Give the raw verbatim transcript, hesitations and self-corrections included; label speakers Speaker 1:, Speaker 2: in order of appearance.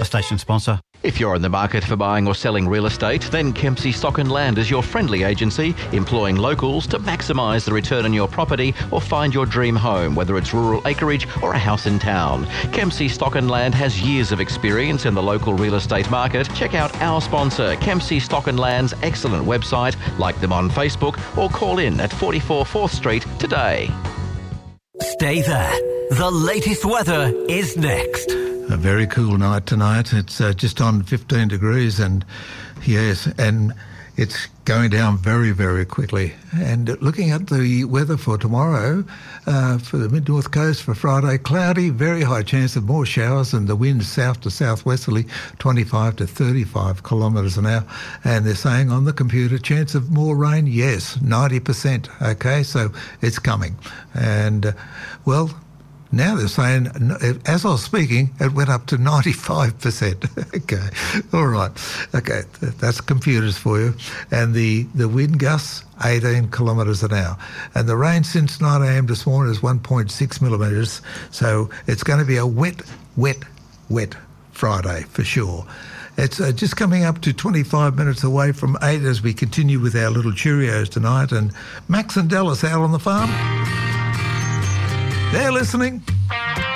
Speaker 1: station sponsor.
Speaker 2: If you're in the market for buying or selling real estate, then Kempsey Stock and Land is your friendly agency, employing locals to maximise the return on your property or find your dream home, whether it's rural acreage or a house in town. Kempsey Stock and Land has years of experience in the local real estate market. Check out our sponsor, Kempsey Stock and Land's excellent website, like them on Facebook, or call in at forty-four fourth Street today.
Speaker 3: Stay there. The latest weather is next.
Speaker 4: A very cool night tonight. It's uh, just on fifteen degrees, and yes, and it's going down very, very quickly. And looking at the weather for tomorrow, uh, for the mid-north coast for Friday, cloudy, very high chance of more showers, and the winds south to southwesterly, twenty-five to thirty-five kilometres an hour. And they're saying on the computer, chance of more rain, yes, ninety percent. Okay, so it's coming. And, uh, well... Now they're saying, as I was speaking, it went up to ninety-five percent. Okay, all right. Okay, that's computers for you. And the, the wind gusts, eighteen kilometres an hour. And the rain since nine a.m. this morning is one point six millimetres. So it's going to be a wet, wet, wet Friday for sure. It's uh, just coming up to twenty-five minutes away from eight as we continue with our little Cheerios tonight. And Max and Dallas out on the farm. They're listening.